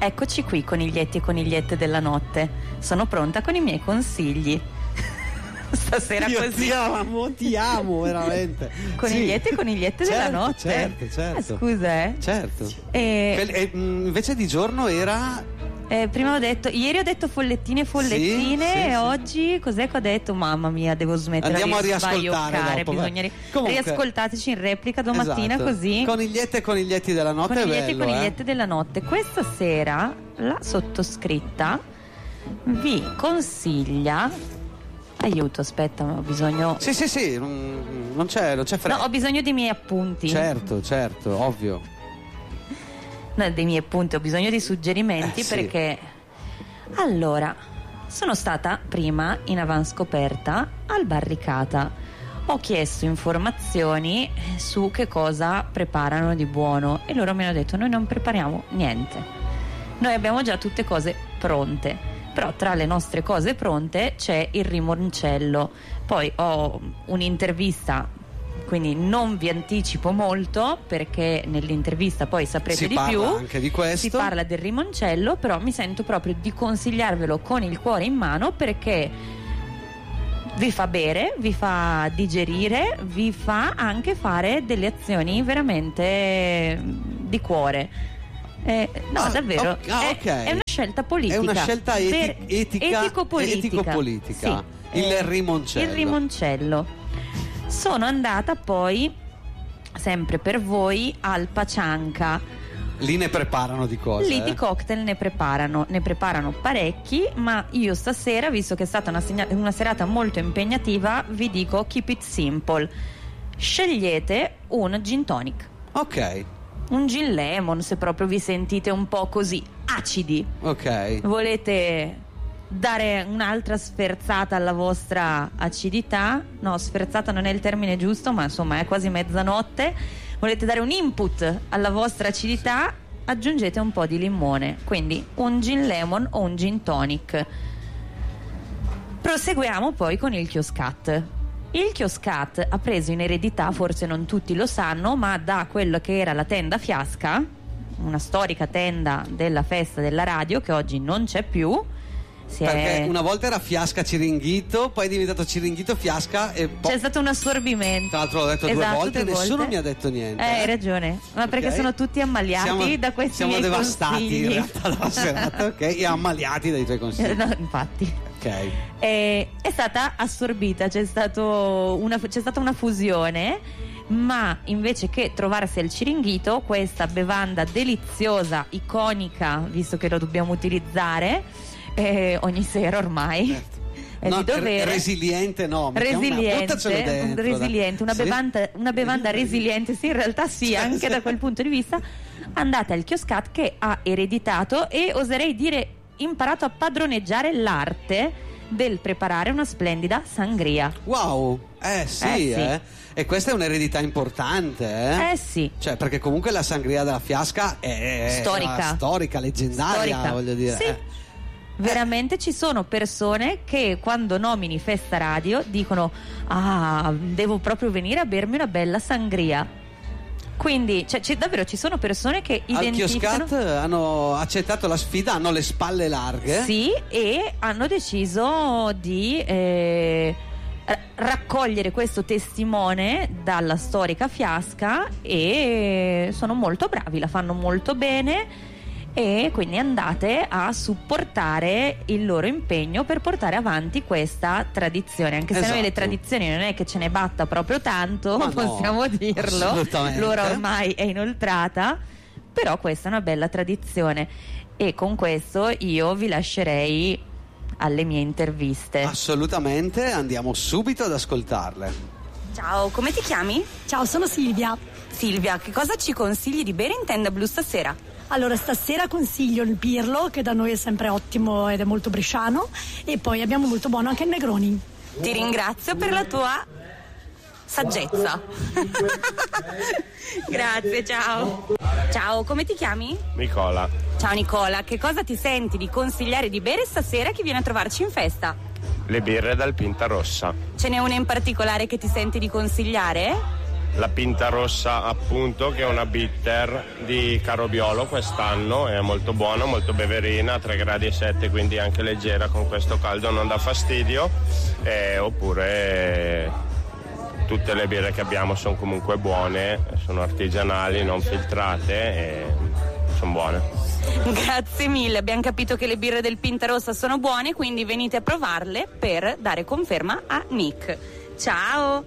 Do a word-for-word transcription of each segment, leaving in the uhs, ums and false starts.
Eccoci qui, coniglietti e conigliette della notte. Sono pronta con i miei consigli. Stasera Io così. ti amo, ti amo veramente. Coniglietti Sì. e conigliette certo, della notte. Certo, certo. Ah, scusa, eh. Certo. E, Quel- e, mh, invece di giorno era eh, prima ho detto, ieri ho detto follettine e follettine, Sì, sì, e sì. oggi cos'è che ho detto? Mamma mia, devo smettere Andiamo di a riascoltare sbaglioccare, dopo, bisogna ri- Comunque- riascoltateci in replica domattina, esatto. così. Conigliette e coniglietti della notte. Coniglietti è e bello, conigliette eh? della notte. Questa sera la sottoscritta vi consiglia. Aiuto, aspetta, ho bisogno. Sì, sì, sì, non, non c'è, non c'è fretta. No, ho bisogno dei miei appunti. Certo, certo, ovvio. No, dei miei appunti, ho bisogno di suggerimenti Eh, sì. perché. Allora, sono stata prima in avanscoperta al Barricata. Ho chiesto informazioni su che cosa preparano di buono e loro mi hanno detto: noi non prepariamo niente. Noi abbiamo già tutte cose pronte. Però tra le nostre cose pronte c'è il rimoncello. Poi ho un'intervista, quindi non vi anticipo molto perché nell'intervista poi saprete Si di parla più. anche di questo. Si parla del rimoncello, però mi sento proprio di consigliarvelo con il cuore in mano perché vi fa bere, vi fa digerire, vi fa anche fare delle azioni veramente di cuore. Eh, no, Ah, davvero, ok, ah, è, ok. è una scelta politica. È una scelta eti- Per- etica, etico-politica. etico-politica. Sì, Il eh, rimoncello. Il rimoncello. Sono andata poi, sempre per voi, al Pacianca. Lì ne preparano di cose. Lì eh? di cocktail ne preparano, ne preparano parecchi, ma io stasera, visto che è stata una, segna- una serata molto impegnativa, vi dico keep it simple. Scegliete un gin tonic, Ok, un gin lemon se proprio vi sentite un po' così acidi. ok. Volete dare un'altra sferzata alla vostra acidità? No, sferzata non è il termine giusto, ma insomma è quasi mezzanotte. Volete dare un input alla vostra acidità? Aggiungete un po' di limone, quindi un gin lemon o un gin tonic. Proseguiamo poi con il Chioscat. Il Chioscat ha preso in eredità, forse non tutti lo sanno, ma da quello che era la tenda Fiasca, una storica tenda della festa della radio che oggi non c'è più. Si Perché è... una volta era Fiasca Ciringhito, poi è diventato Ciringhito Fiasca e poi. C'è stato un assorbimento. Tra l'altro l'ho detto Esatto, due volte e due nessuno volte. mi ha detto niente. Eh, hai eh. ragione, ma perché Ok? sono tutti ammaliati Siamo- da questi Siamo miei devastati consigli. in realtà dalla serata, ok? E ammaliati dai tuoi consigli. Eh, no, infatti. Ok. Eh, è stata assorbita, c'è, stato una, c'è stata una fusione, ma invece che trovarsi al Ciringhito, questa bevanda deliziosa, iconica, visto che lo dobbiamo utilizzare eh, ogni sera ormai. Certo. È No, di dovere. re- resiliente no, mettiamo una- resiliente, buttacelo dentro, resiliente, una dai. Sì? bevanda, una bevanda resiliente, sì, in realtà sì, Sì, anche sì. da quel punto di vista. Andate al Chioscat che ha ereditato e oserei dire imparato a padroneggiare l'arte del preparare una splendida sangria. Wow, eh sì, Eh, sì. eh. E questa è un'eredità importante, eh? Eh sì, Cioè, perché comunque la sangria della Fiasca è Storica. storica, leggendaria, Storica. voglio dire. Sì. eh. veramente ci sono persone che quando nomini Festa Radio dicono: ah, devo proprio venire a bermi una bella sangria. Quindi cioè, c'è, davvero ci sono persone che Al identificano. Chioscat hanno accettato la sfida, hanno le spalle larghe. Sì, e hanno deciso di eh, ra- raccogliere questo testimone dalla storica Fiasca e sono molto bravi, la fanno molto bene. E quindi andate a supportare il loro impegno per portare avanti questa tradizione, anche se Esatto. noi le tradizioni non è che ce ne batta proprio tanto, Ma no, possiamo dirlo, assolutamente. l'ora ormai è inoltrata, però questa è una bella tradizione e con questo io vi lascerei alle mie interviste. Assolutamente, andiamo subito ad ascoltarle. Ciao, come ti chiami? Ciao, sono Silvia. Silvia, che cosa ci consigli di bere in tenda blu stasera? Allora, stasera consiglio il Pirlo, che da noi è sempre ottimo ed è molto bresciano, e poi abbiamo molto buono anche il Negroni. Ti ringrazio per la tua saggezza. Grazie, ciao. Ciao, come ti chiami? Nicola, Ciao Nicola, che cosa ti senti di consigliare di bere stasera a chi viene a trovarci in festa? le birre dal Pinta Rossa. Ce n'è una in particolare che ti senti di consigliare? la Pinta Rossa appunto, che è una bitter di Carobiolo quest'anno, è molto buona, molto beverina, tre gradi e sette, quindi anche leggera, con questo caldo non dà fastidio, eh, oppure tutte le birre che abbiamo sono comunque buone, sono artigianali, non filtrate e sono buone. Grazie mille, abbiamo capito che le birre del Pinta Rossa sono buone, quindi venite a provarle per dare conferma a Nick. Ciao!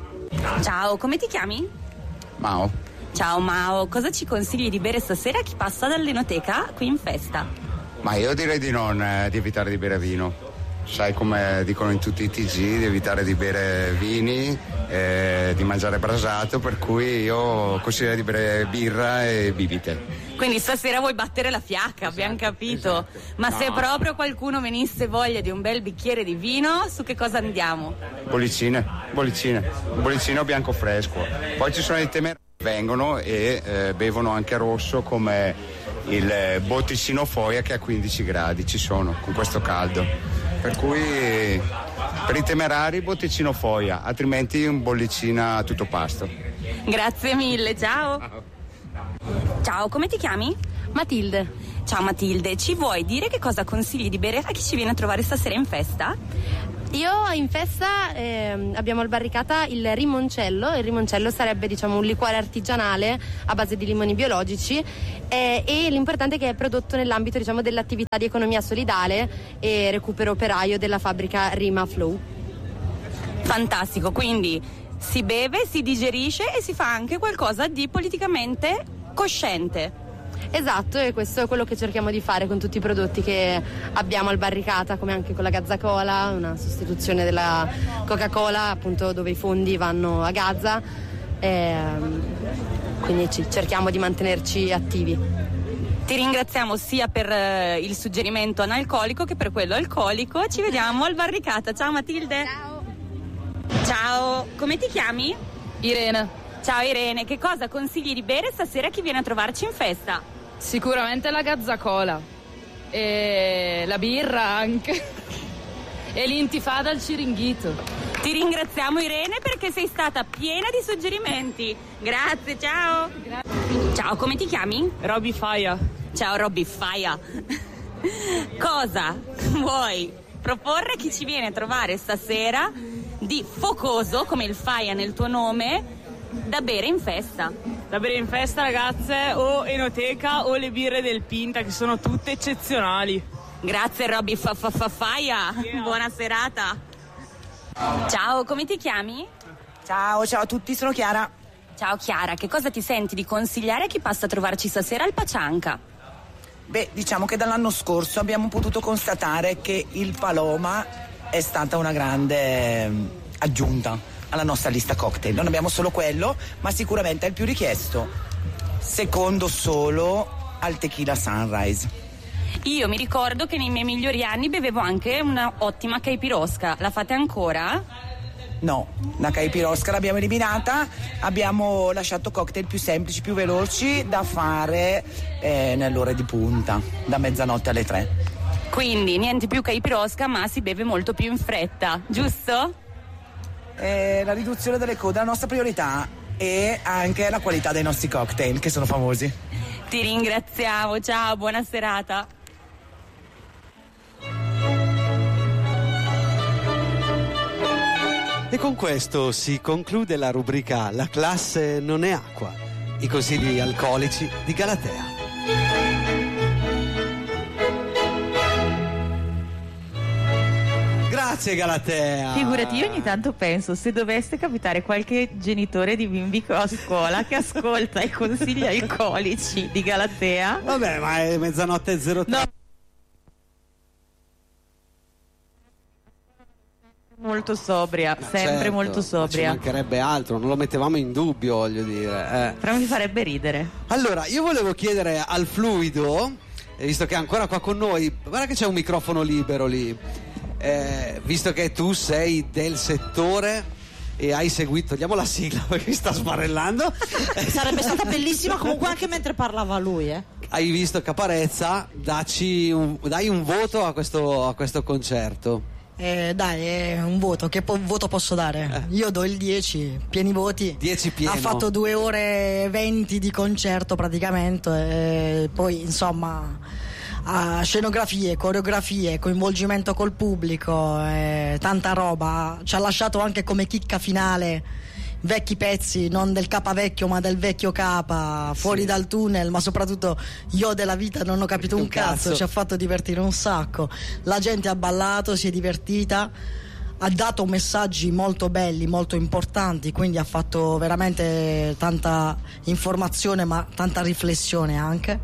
Ciao, come ti chiami? Mao. Ciao Mao, cosa ci consigli di bere stasera a chi passa dall'Enoteca qui in festa? Ma io direi di non, eh, di evitare di bere vino. Sai come dicono in tutti i T G, di evitare di bere vini, eh, di mangiare brasato, per cui io consiglio di bere birra e bibite. Quindi stasera vuoi battere la fiacca, esatto, abbiamo capito. Esatto. Ma no. se proprio qualcuno venisse voglia di un bel bicchiere di vino, su che cosa andiamo? Bollicine, bollicine, bollicino bianco fresco. Poi ci sono i temerari che vengono e eh, bevono anche rosso, come il botticino Foia, che a quindici gradi ci sono con questo caldo. Per cui per i temerari botticino Foia, altrimenti un bollicina a tutto pasto. Grazie mille, ciao. Ciao, come ti chiami? Matilde. Ciao Matilde, ci vuoi dire che cosa consigli di bere a chi ci viene a trovare stasera in festa? Io in festa eh, abbiamo al Barricata il rimoncello. Il rimoncello sarebbe, diciamo, un liquore artigianale a base di limoni biologici, eh, e l'importante è che è prodotto nell'ambito, diciamo, dell'attività di economia solidale e recupero operaio della fabbrica Rima Flow. Fantastico, quindi si beve, si digerisce e si fa anche qualcosa di politicamente cosciente. Esatto, e questo è quello che cerchiamo di fare con tutti i prodotti che abbiamo al Barricata, come anche con la Gazza Cola, una sostituzione della Coca-Cola, appunto, dove i fondi vanno a Gaza, e quindi ci, cerchiamo di mantenerci attivi. Ti ringraziamo sia per eh, il suggerimento analcolico che per quello alcolico. Ci vediamo al Barricata. Ciao Matilde. Ciao. Ciao, come ti chiami? Irene. Ciao Irene, che cosa consigli di bere stasera a chi viene a trovarci in festa? Sicuramente la Gazza Cola e la birra anche e l'intifada al Ciringhito. Ti ringraziamo Irene perché sei stata piena di suggerimenti. Grazie, ciao. Grazie. Ciao, come ti chiami? Robby Faia. Ciao Robby Faia. Cosa vuoi proporre a chi ci viene a trovare stasera di focoso, come il Faia nel tuo nome, da bere in festa? Da bere in festa, ragazze, o Enoteca o le birre del Pinta, che sono tutte eccezionali. Grazie Robby fa, fa, fa, Faia. Yeah. Buona serata. Ciao, come ti chiami? Ciao, ciao a tutti, sono Chiara. Ciao Chiara, che cosa ti senti di consigliare a chi passa a trovarci stasera al Pacianca? Beh, diciamo che dall'anno scorso abbiamo potuto constatare che il Paloma è stata una grande aggiunta alla nostra lista cocktail. Non abbiamo solo quello, ma sicuramente è il più richiesto, secondo solo al Tequila Sunrise. Io mi ricordo che nei miei migliori anni bevevo anche una ottima caipirosca. La fate ancora? No, la caipirosca l'abbiamo eliminata, abbiamo lasciato cocktail più semplici, più veloci da fare eh, nell'ora di punta, da mezzanotte alle tre. Quindi niente più caipirosca, ma si beve molto più in fretta, giusto? Eh, la riduzione delle code è la nostra priorità, e anche la qualità dei nostri cocktail, che sono famosi. Ti ringraziamo, ciao, buona serata. E con questo si conclude la rubrica La classe non è acqua, i consigli alcolici di Galatea. Grazie Galatea. Figurati, io ogni tanto penso, se dovesse capitare qualche genitore di bimbi a scuola che ascolta i consigli alcolici di Galatea. Vabbè, ma è mezzanotte e zero tre. No. Molto sobria, Ma sempre certo, molto sobria. Ci mancherebbe altro, non lo mettevamo in dubbio, voglio dire. Eh. Però mi farebbe ridere. Allora, io volevo chiedere al Fluido, visto che è ancora qua con noi, guarda che c'è un microfono libero lì. Eh, visto che tu sei del settore e hai seguito, togliamo la sigla perché mi sta sbarellando. Sarebbe stata bellissima comunque anche mentre parlava lui, eh. Hai visto Caparezza, dacci un, dai un voto a questo, a questo concerto. Eh, dai, è un voto. Che po- voto posso dare? Eh. Io do il dieci, pieni voti. dieci pieno. Ha fatto due ore e venti di concerto praticamente. E poi, insomma, a scenografie, coreografie, coinvolgimento col pubblico, eh, tanta roba. Ci ha lasciato anche come chicca finale vecchi pezzi, non del capa vecchio ma del vecchio capa, fuori sì. dal tunnel, ma soprattutto io della vita non ho capito un, un cazzo. cazzo, ci ha fatto divertire un sacco, la gente ha ballato, si è divertita, ha dato messaggi molto belli, molto importanti, quindi ha fatto veramente tanta informazione ma tanta riflessione anche,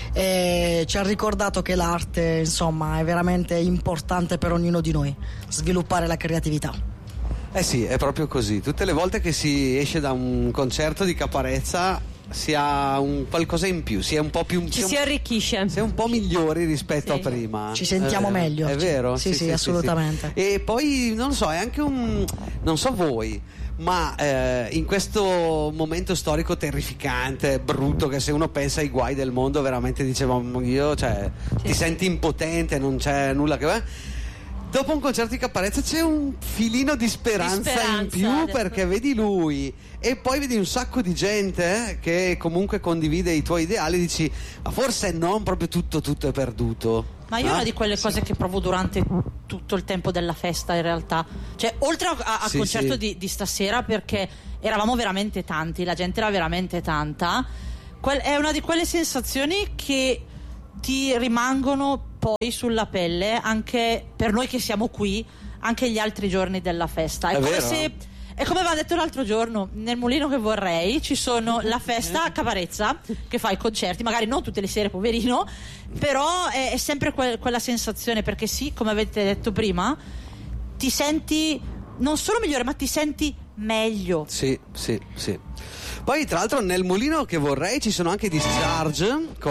e ci ha ricordato che l'arte, insomma, è veramente importante per ognuno di noi, sviluppare la creatività. Eh sì, è proprio così. Tutte le volte che si esce da un concerto di Caparezza si ha un qualcosa in più, si è un po' più ci si un, arricchisce, si è un po' migliori rispetto sì. a prima. Ci sentiamo è meglio. È vero? Sì, sì, sì, sì assolutamente. Sì, sì. E poi non so, è anche un, non so voi, ma eh, in questo momento storico terrificante, brutto, che se uno pensa ai guai del mondo veramente dicevamo io, cioè sì. ti senti impotente, non c'è nulla che va. Dopo un concerto di Caparezza c'è un filino di speranza, di speranza in più, perché vedi lui e poi vedi un sacco di gente eh, che comunque condivide i tuoi ideali e dici ma forse non proprio tutto tutto è perduto. Ma io no? è una di quelle cose che provo durante tutto il tempo della festa, in realtà, cioè oltre al sì, concerto sì. Di, di stasera, perché eravamo veramente tanti, la gente era veramente tanta, quel, è una di quelle sensazioni che ti rimangono poi sulla pelle, anche per noi che siamo qui, anche gli altri giorni della festa. È, è come vero. se, è come aveva detto l'altro giorno, nel mulino che vorrei ci sono la festa a Caparezza che fa i concerti, magari non tutte le sere, poverino, però è, è sempre que- quella sensazione, perché sì, come avete detto prima, ti senti non solo migliore, ma ti senti meglio. Sì, sì, sì. Poi tra l'altro nel mulino che vorrei ci sono anche Discharge con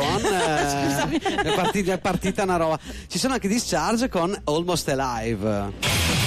eh, è, partita, è partita una roba, ci sono anche Discharge con Almost Alive.